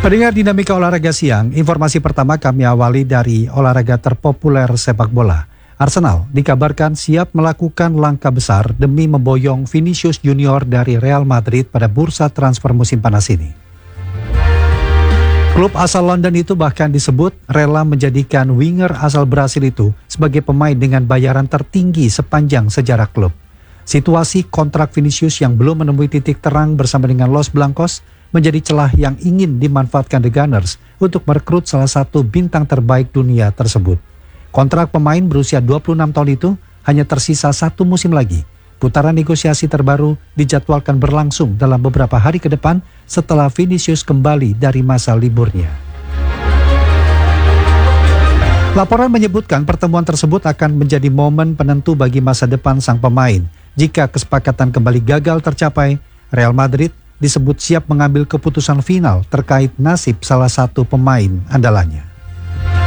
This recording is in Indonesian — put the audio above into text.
Pendengar Dinamika Olahraga Siang, informasi pertama kami awali dari olahraga terpopuler sepak bola. Arsenal dikabarkan siap melakukan langkah besar demi memboyong Vinicius Junior dari Real Madrid pada bursa transfer musim panas ini. Klub asal London itu bahkan disebut rela menjadikan winger asal Brasil itu sebagai pemain dengan bayaran tertinggi sepanjang sejarah klub. Situasi kontrak Vinicius yang belum menemui titik terang bersama dengan Los Blancos menjadi celah yang ingin dimanfaatkan The Gunners untuk merekrut salah satu bintang terbaik dunia tersebut. Kontrak pemain berusia 26 tahun itu hanya tersisa 1 musim lagi. Putaran negosiasi terbaru dijadwalkan berlangsung dalam beberapa hari ke depan setelah Vinicius kembali dari masa liburnya. Laporan menyebutkan pertemuan tersebut akan menjadi momen penentu bagi masa depan sang pemain. Jika kesepakatan kembali gagal tercapai, Real Madrid disebut siap mengambil keputusan final terkait nasib salah satu pemain andalanya.